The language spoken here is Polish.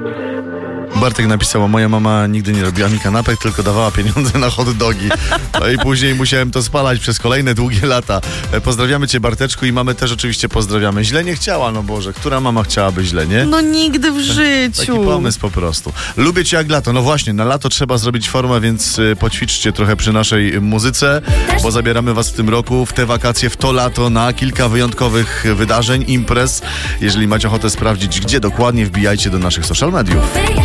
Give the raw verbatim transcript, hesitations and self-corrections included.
Bartek napisał, a moja mama nigdy nie robiła mi kanapek, tylko dawała pieniądze na hot dogi. No i później musiałem to spalać przez kolejne długie lata. Pozdrawiamy cię, Barteczku, i mamy też oczywiście pozdrawiamy. Źle nie chciała, no Boże, która mama chciałaby źle, nie? No nigdy w życiu. Taki pomysł po prostu. Lubię cię jak lato. No właśnie, na lato trzeba zrobić formę, więc poćwiczcie trochę przy naszej muzyce, bo zabieramy was w tym roku, w te wakacje, w to lato na kilka wyjątkowych wydarzeń, imprez. Jeżeli macie ochotę sprawdzić, gdzie dokładnie, wbijajcie do naszych social mediów.